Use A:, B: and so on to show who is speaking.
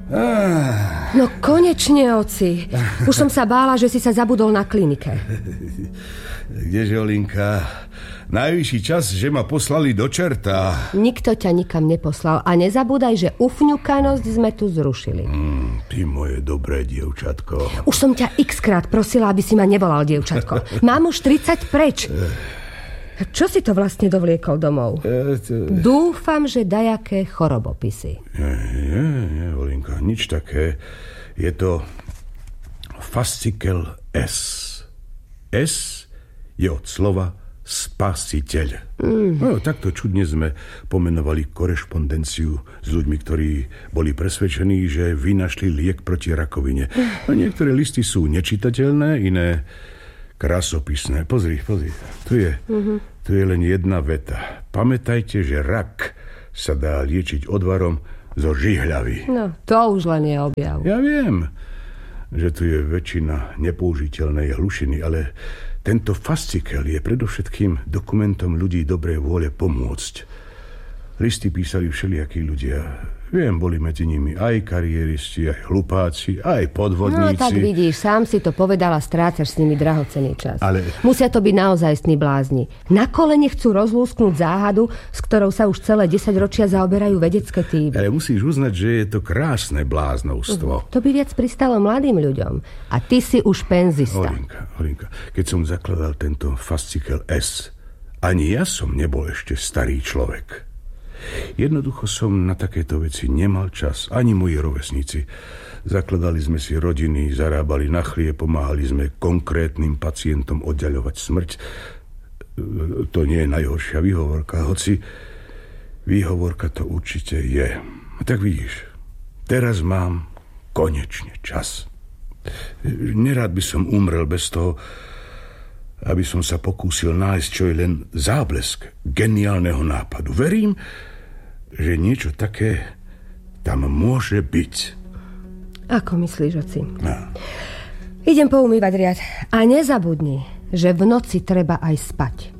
A: No konečne, oci. Už som sa bála, že si sa zabudol na klinike.
B: Kdeže, Olinka? Najvyšší čas, že ma poslali do čerta.
A: Nikto ťa nikam neposlal. A nezabúdaj, že ufňukanosť sme tu zrušili.
B: Ty moje dobré dievčatko.
A: Už som ťa x-krát prosila, aby si ma nevolal dievčatko. Mám už 30 preč. Čo si to vlastne dovliekol domov? Dúfam, že dajaké chorobopisy.
B: Nie, Olinka, nič také. Je to fascikel S. S je od slova spasiteľ. No, takto čudne sme pomenovali korešpondenciu s ľuďmi, ktorí boli presvedčení, že vynašli liek proti rakovine. No, niektoré listy sú nečitateľné, iné krasopisné. Pozri. Tu je len jedna veta. Pamätajte, že rak sa dá liečiť odvarom zo žihľavy.
A: No, to už len je objav.
B: Ja viem, že tu je väčšina nepoužiteľnej hlušiny, ale tento fascikel je predovšetkým dokumentom ľudí dobrej vôle pomôcť. Listy písali všelijakí ľudia. Viem, boli medzi nimi aj kariéristi, aj hlupáci, aj podvodníci.
A: No tak vidíš, sám si to povedal a strácaš s nimi drahocenný čas.
B: Ale
A: musia to byť naozajstní blázni. Na kolene chcú rozlúsknuť záhadu, s ktorou sa už celé 10 ročia zaoberajú vedecké týmy.
B: Ale musíš uznať, že je to krásne bláznovstvo.
A: To by viac pristalo mladým ľuďom. A ty si už penzista.
B: Olinka, keď som zakladal tento fascikel S, ani ja som nebol ešte starý človek. Jednoducho som na takéto veci nemal čas, ani moji rovesníci. Zakladali sme si rodiny, zarábali na chlieb, pomáhali sme konkrétnym pacientom oddaľovať smrť. To nie je najhoršia výhovorka, hoci výhovorka to určite je. Tak vidíš, teraz mám konečne čas. Nerád by som umrel bez toho, aby som sa pokúsil nájsť, čo je len záblesk geniálneho nápadu. Verím, že niečo také tam môže byť.
A: Ako myslíš, oci?
B: No.
A: Idem poumývať riad. A nezabudni, že v noci treba aj spať.